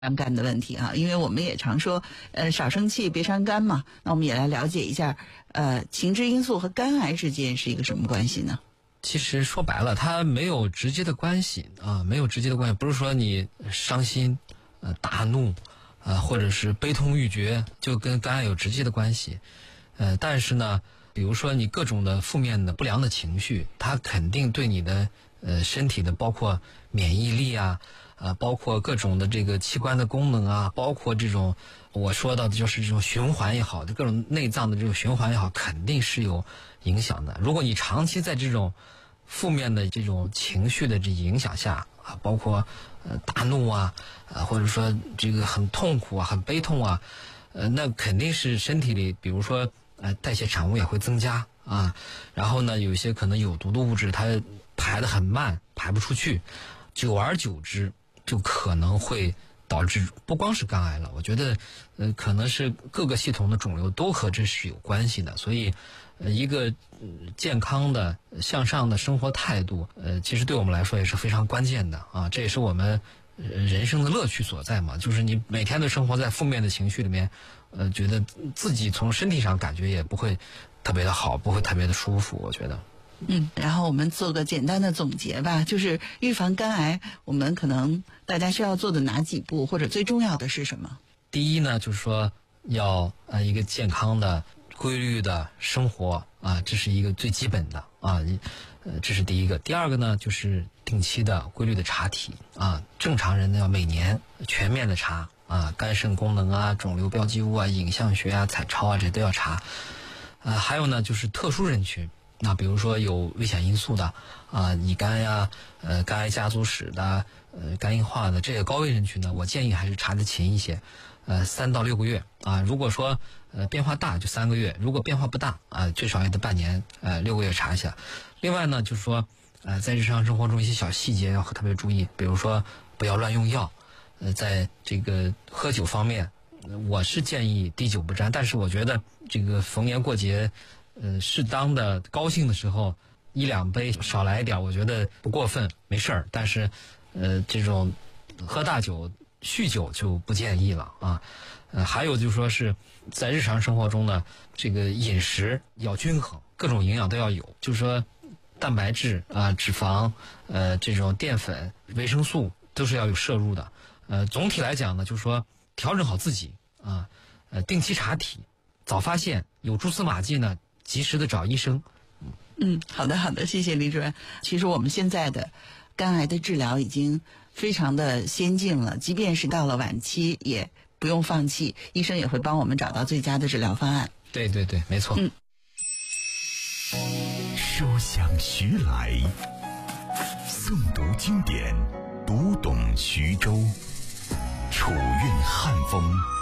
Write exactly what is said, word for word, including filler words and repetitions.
伤肝的问题啊，因为我们也常说，呃，少生气别伤肝嘛。那我们也来了解一下，呃，情志罂粟和肝癌之间是一个什么关系呢？ 其实说白了，它没有直接的关系啊，没有直接的关系。不是说你伤心、呃大怒，呃或者是悲痛欲绝，就跟肝癌有直接的关系。呃，但是呢，比如说你各种的负面的不良的情绪，它肯定对你的呃身体的，包括免疫力啊。呃，包括各种的这个器官的功能啊，包括这种我说到的就是这种循环也好，各种内脏的这种循环也好，肯定是有影响的。如果你长期在这种负面的这种情绪的这影响下啊，包括呃大怒啊，呃或者说这个很痛苦啊、很悲痛啊，呃那肯定是身体里，比如说呃代谢产物也会增加啊，然后呢有一些可能有毒的物质它排得很慢，排不出去，久而久之。就可能会导致不光是肝癌了，我觉得呃可能是各个系统的肿瘤都和这是有关系的。所以呃一个、呃、健康的向上的生活态度呃其实对我们来说也是非常关键的啊，这也是我们呃人生的乐趣所在嘛，就是你每天都生活在负面的情绪里面，呃觉得自己从身体上感觉也不会特别的好，不会特别的舒服，我觉得。 嗯，然后我们做个简单的总结吧，就是预防肝癌，我们可能大家需要做的哪几步，或者最重要的是什么？ 第一呢，就是说要呃一个健康的、规律的生活啊，这是一个最基本的啊，呃，这是第一个。第二个呢，就是定期的、规律的查体啊，正常人呢要每年全面的查啊，肝肾功能啊、肿瘤标记物啊、影像学啊、彩超啊，这都要查。呃，还有呢，就是特殊人群。那比如说有危险因素的啊，乙肝呀、呃肝癌家族史的、呃肝硬化的这些高危人群呢，我建议还是查得勤一些，呃三到六个月啊。如果说呃变化大就三个月，如果变化不大啊，最少也得半年，呃六个月查一下。另外呢，就是说呃在日常生活中一些小细节要特别注意，比如说不要乱用药，呃在这个喝酒方面，我是建议滴酒不沾，但是我觉得这个逢年过节。呃，适当的高兴的时候，一两杯少来一点，我觉得不过分，没事儿。但是，呃，这种喝大酒、酗酒就不建议了啊。呃，还有就是说是在日常生活中呢，这个饮食要均衡，各种营养都要有。就是说，蛋白质啊、脂肪、呃，这种淀粉、维生素都是要有摄入的。呃，总体来讲呢，就是说调整好自己啊，呃，定期查体，早发现，有蛛丝马迹呢。及时的找医生。 嗯，好的好的，谢谢李主任。其实我们现在的肝癌的治疗已经非常的先进了，即便是到了晚期也不用放弃，医生也会帮我们找到最佳的治疗方案。 对对对，没错。 嗯。 书香徐来，诵读经典，读懂徐州，楚韵汉风。